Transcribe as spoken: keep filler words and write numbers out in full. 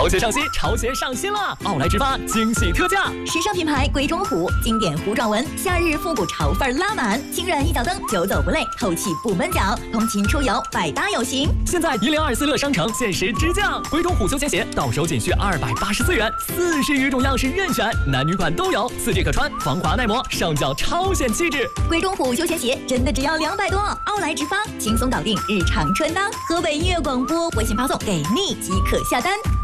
潮鞋上新，潮鞋上新啦！奥莱直发惊喜特价， 时尚品牌鬼冢虎，经典糊状纹，夏日复古潮范拉满，轻软一脚蹬，久走不累，透气不闷脚，通勤出游百搭有型。 现在一零二四乐商城限时直降，鬼冢虎休闲鞋到手仅需二百八十四元，四十余种样式任选，男女款都有，四季可穿，防滑耐磨，上脚超显气质。 鬼冢虎休闲鞋真的只要两百多，奥莱直发轻松搞定日常穿搭。河北音乐广播微信发送给你即可下单。